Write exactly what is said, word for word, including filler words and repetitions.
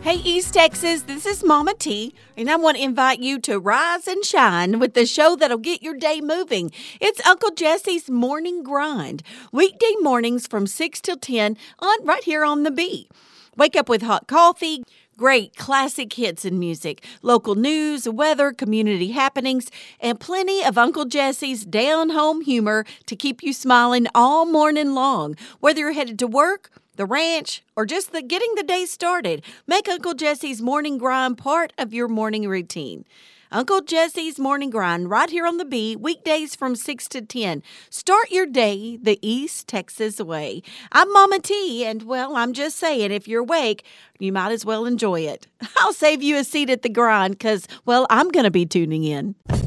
Hey, East Texas, this is Mama T, and I want to invite you to rise and shine with the show that'll get your day moving. It's Uncle Jesse's Morning Grind, weekday mornings from six till ten on right here on the Bee. Wake up with hot coffee, great classic hits and music, local news, weather, community happenings, and plenty of Uncle Jesse's down-home humor to keep you smiling all morning long. Whether you're headed to work, the ranch, or just the getting the day started, make Uncle Jesse's Morning Grind part of your morning routine. Uncle Jesse's Morning Grind right here on the Bee, weekdays from six to ten. Start your day the East Texas way. I'm Mama T, and, well, I'm just saying, if you're awake, you might as well enjoy it. I'll save you a seat at the grind because, well, I'm going to be tuning in.